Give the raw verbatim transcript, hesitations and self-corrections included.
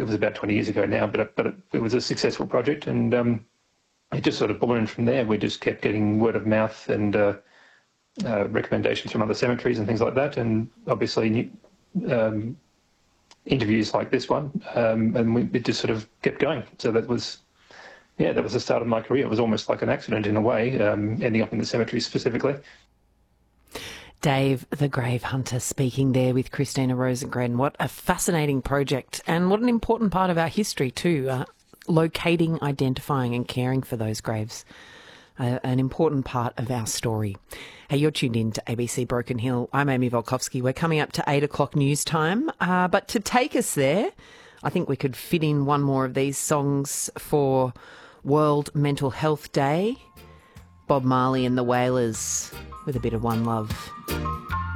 was about twenty years ago now, but, but it, it was a successful project, and um, it just sort of ballooned from there. We just kept getting word of mouth and uh, uh, recommendations from other cemeteries and things like that, and obviously um, interviews like this one, um, and we, it just sort of kept going. So that was, yeah, that was the start of my career. It was almost like an accident in a way, um, ending up in the cemetery specifically. Dave the Grave Hunter speaking there with Christina Rosengren. What a fascinating project, and what an important part of our history too, uh, locating, identifying and caring for those graves. Uh, an important part of our story. Hey, you're tuned in to A B C Broken Hill. I'm Amy Volkovsky. We're coming up to eight o'clock news time. Uh, but to take us there, I think we could fit in one more of these songs for World Mental Health Day. Bob Marley and the Wailers with a bit of One Love.